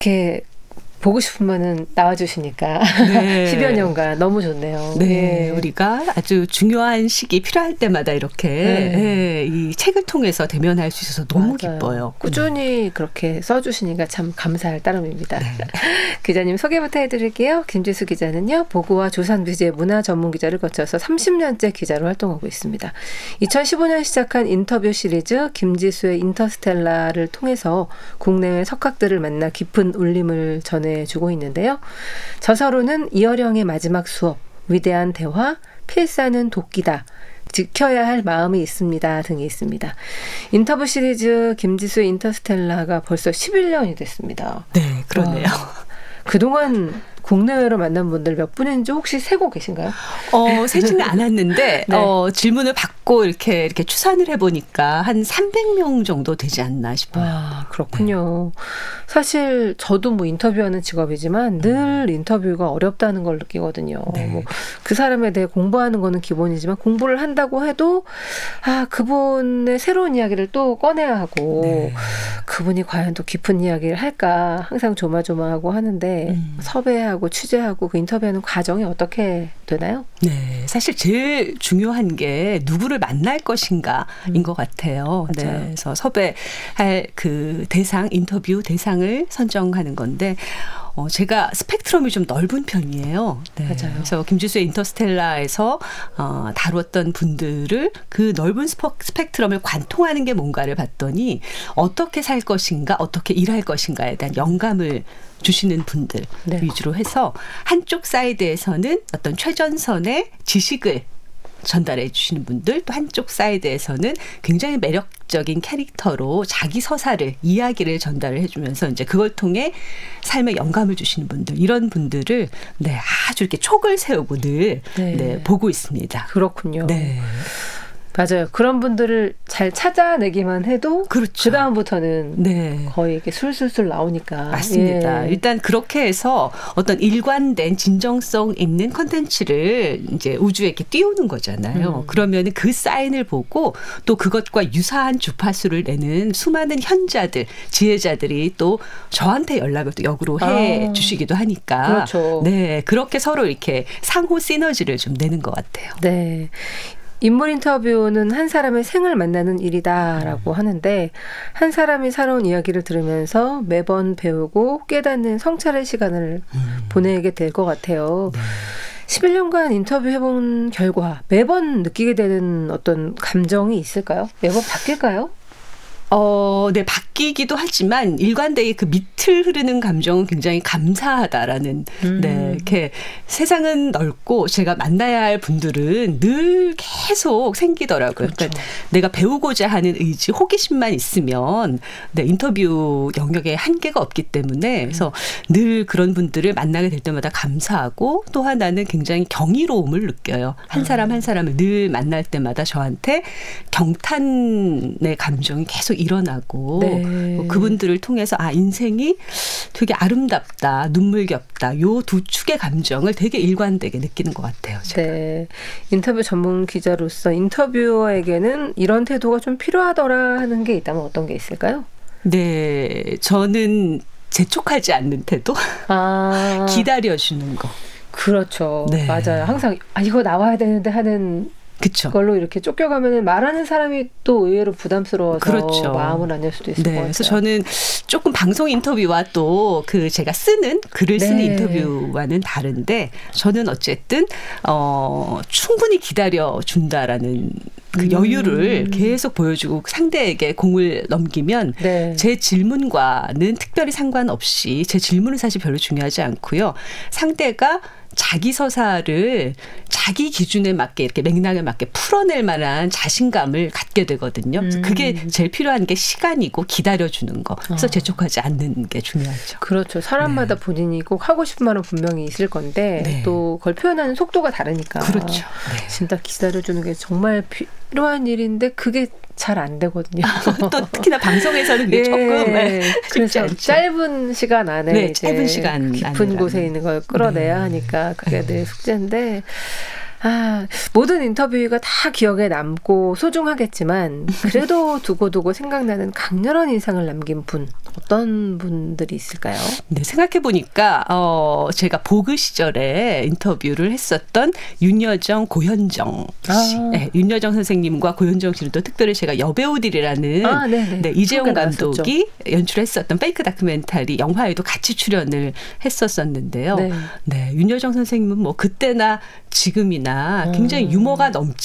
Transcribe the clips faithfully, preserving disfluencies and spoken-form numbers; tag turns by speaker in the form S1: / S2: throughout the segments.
S1: 이렇게 보고 싶으면은 나와주시니까
S2: 네.
S1: 십여 년간 너무 좋네요.
S2: 네,
S1: 네.
S2: 우리가 아주 중요한 시기 필요할 때마다 이렇게
S1: 네.
S2: 네, 이 책을 통해서 대면할 수 있어서 너무
S1: 맞아요.
S2: 기뻐요.
S1: 꾸준히 음. 그렇게 써주시니까 참 감사할 따름입니다.
S2: 네.
S1: 기자님 소개부터 해드릴게요. 김지수 기자는요. 보고와 조선비즈의 문화 전문 기자를 거쳐서 삼십 년째 기자로 활동하고 있습니다. 이천십오 년 시작한 인터뷰 시리즈 김지수의 인터스텔라를 통해서 국내외 석학들을 만나 깊은 울림을 전해 주고 있는데요. 저서로는 이어령의 마지막 수업, 위대한 대화, 필사는 도끼다, 지켜야 할 마음이 있습니다 등이 있습니다. 인터뷰 시리즈 김지수의 인터스텔라가 벌써 십일 년이 됐습니다.
S2: 네, 그러네요.
S1: 와, 그동안 국내외로 만난 분들 몇 분인지 혹시 세고 계신가요?
S2: 어, 세지는 않았는데
S1: 네.
S2: 어, 질문을 받고 이렇게 이렇게 추산을 해보니까 한 삼백 명 정도 되지 않나 싶어요.
S1: 아, 그렇군요. 네. 사실 저도 뭐 인터뷰하는 직업이지만 늘 인터뷰가 어렵다는 걸 느끼거든요.
S2: 네.
S1: 뭐 그 사람에 대해 공부하는 거는 기본이지만 공부를 한다고 해도 아, 그분의 새로운 이야기를 또 꺼내야 하고 네. 그분이 과연 또 깊은 이야기를 할까 항상 조마조마하고 하는데 음. 섭외하고 취재하고 그 인터뷰하는 과정이 어떻게 되나요?
S2: 네, 사실 제일 중요한 게 누구를 만날 것인가인
S1: 음.
S2: 것 같아요. 네,
S1: 맞아요.
S2: 그래서 섭외할 그 대상, 인터뷰 대상을 선정하는 건데 어, 제가 스펙트럼이 좀 넓은 편이에요. 네,
S1: 맞아요.
S2: 그래서 김지수의 인터스텔라에서 어, 다루었던 분들을 그 넓은 스포, 스펙트럼을 관통하는 게 뭔가를 봤더니 어떻게 살 것인가, 어떻게 일할 것인가에 대한 영감을 주시는 분들 네. 위주로 해서 한쪽 사이드에서는 어떤 최전선의 지식을 전달해 주시는 분들, 또 한쪽 사이드에서는 굉장히 매력적인 캐릭터로 자기 서사를, 이야기를 전달을 해주면서 이제 그걸 통해 삶에 영감을 주시는 분들, 이런 분들을 네, 아주 이렇게 촉을 세우고 늘 네. 네, 보고 있습니다.
S1: 그렇군요.
S2: 네.
S1: 맞아요. 그런 분들을 잘 찾아내기만 해도
S2: 그렇죠.
S1: 그다음부터는
S2: 네.
S1: 거의 이렇게 술술술 나오니까.
S2: 맞습니다.
S1: 예.
S2: 일단 그렇게 해서 어떤 일관된 진정성 있는 콘텐츠를 이제 우주에 이렇게 띄우는 거잖아요.
S1: 음.
S2: 그러면 그 사인을 보고 또 그것과 유사한 주파수를 내는 수많은 현자들, 지혜자들이 또 저한테 연락을 또 역으로 해
S1: 아.
S2: 주시기도 하니까.
S1: 그렇죠.
S2: 네. 그렇게 서로 이렇게 상호 시너지를 좀 내는 것 같아요.
S1: 네. 인물 인터뷰는 한 사람의 생을 만나는 일이다라고 음. 하는데 한 사람이 살아온 이야기를 들으면서 매번 배우고 깨닫는 성찰의 시간을 음. 보내게 될 것 같아요. 네. 십일 년간 인터뷰해본 결과 매번 느끼게 되는 어떤 감정이 있을까요? 매번 바뀔까요?
S2: 어, 네, 바뀌기도 하지만 일관되게 그 밑을 흐르는 감정은 굉장히 감사하다라는, 음. 네, 이렇게 세상은 넓고 제가 만나야 할 분들은 늘 계속 생기더라고요.
S1: 그렇죠.
S2: 그러니까 내가 배우고자 하는 의지, 호기심만 있으면, 네, 인터뷰 영역에 한계가 없기 때문에, 그래서 늘 그런 분들을 만나게 될 때마다 감사하고 또 하나는 굉장히 경이로움을 느껴요. 한 사람 한 사람을 늘 만날 때마다 저한테 경탄의 감정이 계속 일어나고
S1: 네.
S2: 그분들을 통해서 아 인생이 되게 아름답다, 눈물겹다, 요 두 축의 감정을 되게 일관되게 느끼는 것 같아요. 제가.
S1: 네, 인터뷰 전문 기자로서 인터뷰어에게는 이런 태도가 좀 필요하더라 하는 게 있다면 어떤 게 있을까요?
S2: 네, 저는 재촉하지 않는 태도,
S1: 아.
S2: 기다려주는 거.
S1: 그렇죠.
S2: 네.
S1: 맞아요. 항상 아 이거 나와야 되는데 하는.
S2: 그쵸.
S1: 그걸로 이렇게 쫓겨가면 말하는 사람이 또 의외로 부담스러워서
S2: 그렇죠.
S1: 마음을 안 열 수도 있을 네, 것 같아요.
S2: 그래서 저는 조금 방송 인터뷰와 또 그 제가 쓰는 글을 쓰는
S1: 네.
S2: 인터뷰와는 다른데 저는 어쨌든 어, 충분히 기다려 준다라는 그
S1: 음.
S2: 여유를 계속 보여주고 상대에게 공을 넘기면
S1: 네.
S2: 제 질문과는 특별히 상관없이 제 질문은 사실 별로 중요하지 않고요. 상대가 자기 서사를 자기 기준에 맞게 이렇게 맥락에 맞게 풀어낼 만한 자신감을 갖게 되거든요. 음. 그게 제일 필요한 게 시간이고 기다려주는 거. 그래서 어. 재촉하지 않는 게 중요하죠.
S1: 그렇죠. 사람마다
S2: 네.
S1: 본인이 꼭 하고 싶은 말은 분명히 있을 건데 네. 또 그걸 표현하는 속도가 다르니까.
S2: 그렇죠. 네.
S1: 진짜 기다려주는 게 정말 필요한 일인데 그게 잘 안 되거든요.
S2: 또 특히나 방송에서는 그게
S1: 예,
S2: 조금 네,
S1: 그래서
S2: 않죠.
S1: 짧은 시간 안에
S2: 네,
S1: 이제
S2: 짧은 시간
S1: 깊은
S2: 안에
S1: 곳에 있는 걸 끌어내야
S2: 네.
S1: 하니까 그게 네. 늘 숙제인데 아, 모든 인터뷰가 다 기억에 남고 소중하겠지만 그래도 두고두고 생각나는 강렬한 인상을 남긴 분 어떤 분들이 있을까요?
S2: 네, 생각해보니까 어, 제가 보그 시절에 인터뷰를 했었던 윤여정, 고현정 씨.
S1: 아.
S2: 네, 윤여정 선생님과 고현정 씨는 또 특별히 제가 여배우들이라는
S1: 아, 네네.
S2: 네, 이재용
S1: 나왔었죠.
S2: 감독이 연출했었던 페이크 다큐멘터리 영화에도 같이 출연을 했었었는데요.
S1: 네.
S2: 네, 윤여정 선생님은 뭐 그때나 지금이나 굉장히
S1: 음.
S2: 유머가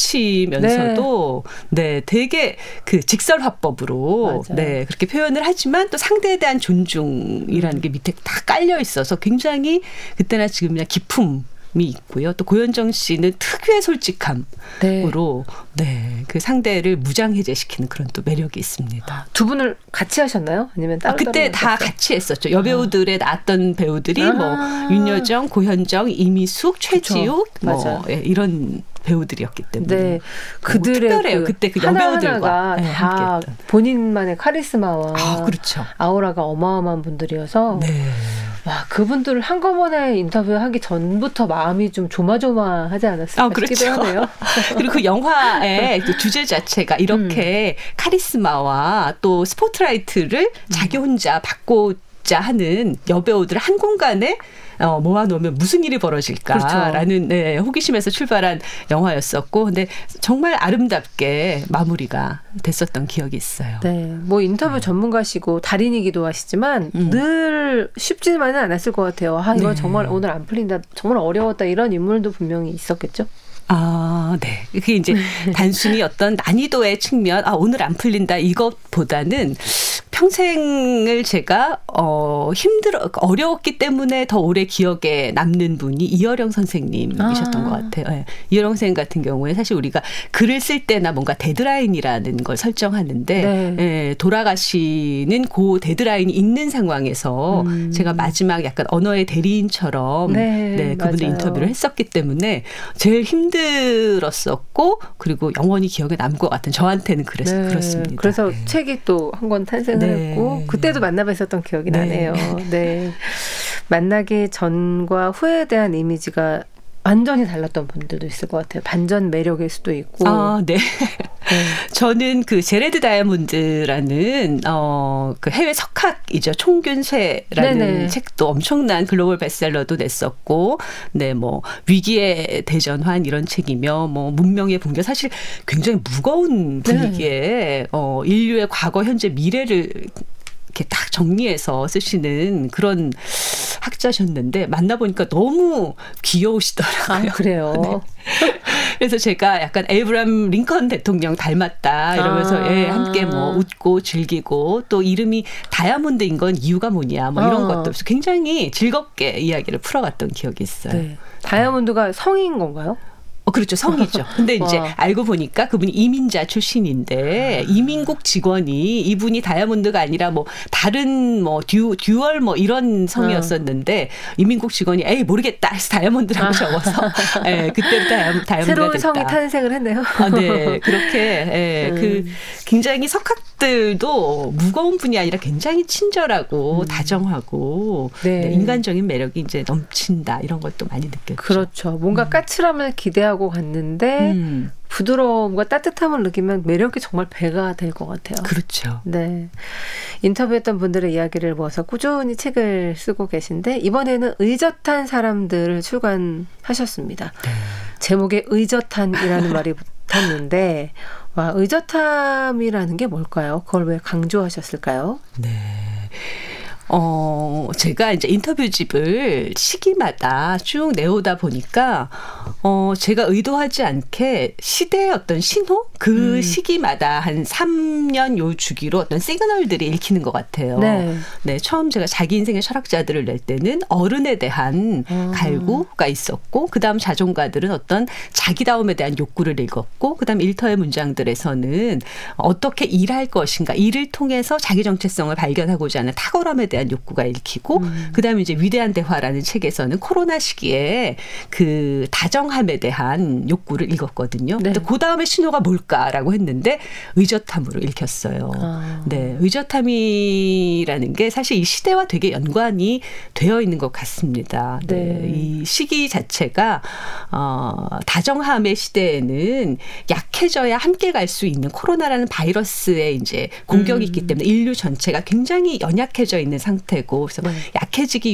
S2: 넘치면서도 네, 네 되게 그 직설 화법으로
S1: 맞아요.
S2: 네 그렇게 표현을 하지만 또 상대에 대한 존중이라는 게 밑에 다 깔려 있어서 굉장히 그때나 지금이나 기품이 있고요. 또 고현정 씨는 특유의 솔직함으로 네. 네, 그 상대를 무장해제시키는 그런 또 매력이 있습니다.
S1: 두 분을 같이 하셨나요? 아니면 따로
S2: 아, 그때
S1: 따로
S2: 다
S1: 하셨어요?
S2: 같이 했었죠. 여배우들에 나왔던 배우들이
S1: 아.
S2: 뭐 윤여정, 고현정, 이미숙, 최지욱 뭐
S1: 맞아요.
S2: 예, 이런 배우들이었기 때문에
S1: 네, 그들의
S2: 특별해요.
S1: 그
S2: 그때 그
S1: 하나하나가
S2: 여배우들과 네,
S1: 다
S2: 함께했던.
S1: 본인만의 카리스마와
S2: 아, 그렇죠.
S1: 아우라가 어마어마한 분들이어서
S2: 네.
S1: 와, 그분들을 한꺼번에 인터뷰하기 전부터 마음이 좀 조마조마하지 않았을까
S2: 아, 그렇죠.
S1: 싶기도 하네요.
S2: 그리고 그 영화의 그 주제 자체가 이렇게
S1: 음.
S2: 카리스마와 또 스포트라이트를 자기 혼자 받고자 하는 여배우들을 한 공간에 어, 모아놓으면 무슨 일이 벌어질까라는 네, 호기심에서 출발한 영화였었고, 근데 정말 아름답게 마무리가 됐었던 기억이 있어요.
S1: 네, 뭐 인터뷰 전문가시고 달인이기도 하시지만
S2: 음.
S1: 늘 쉽지만은 않았을 것 같아요. 아, 이거
S2: 네.
S1: 정말 오늘 안 풀린다, 정말 어려웠다 이런 인물도 분명히 있었겠죠.
S2: 아, 네. 그게 이제 단순히 어떤 난이도의 측면, 아, 오늘 안 풀린다 이것보다는 평생을 제가 어 힘들어 어려웠기 때문에 더 오래 기억에 남는 분이 이어령 선생님이셨던
S1: 아.
S2: 것 같아요. 네. 이어령 선생님 같은 경우에 사실 우리가 글을 쓸 때나 뭔가 데드라인이라는 걸 설정하는데
S1: 네.
S2: 예, 돌아가시는 그 데드라인이 있는 상황에서
S1: 음.
S2: 제가 마지막 약간 언어의 대리인처럼
S1: 네,
S2: 네, 그분들
S1: 맞아요.
S2: 인터뷰를 했었기 때문에 제일 힘들었었고 그리고 영원히 기억에 남을 것 같은 저한테는 그래서
S1: 네,
S2: 그렇습니다.
S1: 그래서
S2: 네.
S1: 책이 또 한 권 탄생을
S2: 네.
S1: 했고 그때도 만나뵀었던 기억이
S2: 네.
S1: 나네요. 네, 만나기 전과 후에 대한 이미지가 완전히 달랐던 분들도 있을 것 같아요. 반전 매력일 수도 있고.
S2: 아, 네.
S1: 네.
S2: 저는 그 제레드 다이아몬드라는 어, 그 해외 석학이죠. 총균쇠라는
S1: 네네.
S2: 책도 엄청난 글로벌 베스트셀러도 냈었고, 네, 뭐 위기의 대전환 이런 책이며, 뭐 문명의 붕괴 사실 굉장히 무거운 분위기에
S1: 네.
S2: 어, 인류의 과거, 현재, 미래를 이렇게 딱 정리해서 쓰시는 그런 학자셨는데 만나보니까 너무 귀여우시더라고요.
S1: 아, 그래요.
S2: 네. 그래서 제가 약간 에이브람 링컨 대통령 닮았다 이러면서
S1: 아.
S2: 예, 함께 뭐 웃고 즐기고 또 이름이 다이아몬드인 건 이유가 뭐냐 뭐 이런
S1: 어.
S2: 것도 없이 굉장히 즐겁게 이야기를 풀어갔던 기억이 있어요.
S1: 네. 다이아몬드가 성인 건가요?
S2: 어, 그렇죠. 성이죠. 근데 이제
S1: 와.
S2: 알고 보니까 그분이 이민자 출신인데 이민국 직원이 이분이 다이아몬드가 아니라 뭐 다른 뭐 듀, 듀얼 뭐 이런 성이었었는데 이민국 직원이 에이 모르겠다 해서 다이아몬드라고
S1: 아. 적어서
S2: 예, 그때부터 다이아, 다이아몬드가
S1: 새로운
S2: 됐다.
S1: 성이 탄생을 했네요.
S2: 아, 네. 그렇게 예,
S1: 음.
S2: 그 굉장히 석학들도 무거운 분이 아니라 굉장히 친절하고
S1: 음.
S2: 다정하고
S1: 네.
S2: 네, 인간적인 매력이 이제 넘친다 이런 것도 많이 느꼈죠.
S1: 그렇죠. 뭔가
S2: 음.
S1: 까칠함을 기대하고 갔는데
S2: 음,
S1: 부드러움과 따뜻함을 느끼면 매력이 정말 배가 될 것 같아요.
S2: 그렇죠.
S1: 네. 인터뷰했던 분들의 이야기를 모아서 꾸준히 책을 쓰고 계신데 이번에는 의젓한 사람들을 출간하셨습니다.
S2: 네.
S1: 제목에 의젓한이라는 말이 붙었는데 와, 의젓함이라는 게 뭘까요? 그걸 왜 강조하셨을까요?
S2: 네. 어, 제가 이제 인터뷰집을 시기마다 쭉 내오다 보니까, 어, 제가 의도하지 않게 시대의 어떤 신호? 그
S1: 음.
S2: 시기마다 한 삼 년 요 주기로 어떤 시그널들이 읽히는 것 같아요.
S1: 네.
S2: 네, 처음 제가 자기 인생의 철학자들을 낼 때는 어른에 대한
S1: 아.
S2: 갈구가 있었고, 그 다음 자존가들은 어떤 자기다움에 대한 욕구를 읽었고, 그 다음 일터의 문장들에서는 어떻게 일할 것인가, 일을 통해서 자기 정체성을 발견하고자 하는 탁월함에 대한 대한 욕구가 읽히고
S1: 음.
S2: 그다음에 이제 위대한 대화라는 책에서는 코로나 시기에 그 다정함에 대한 욕구를 읽었거든요.
S1: 네.
S2: 근데 그 다음에 신호가 뭘까라고 했는데 의젓함으로 읽혔어요.
S1: 아.
S2: 네, 의젓함이라는 게 사실 이 시대와 되게 연관이 되어 있는 것 같습니다. 네,
S1: 네.
S2: 이 시기 자체가 어, 다정함의 시대에는 약해져야 함께 갈 수 있는 코로나라는 바이러스의 이제 공격이
S1: 음.
S2: 있기 때문에 인류 전체가 굉장히 연약해져 있는 상태고 그래서
S1: 네.
S2: 약해지기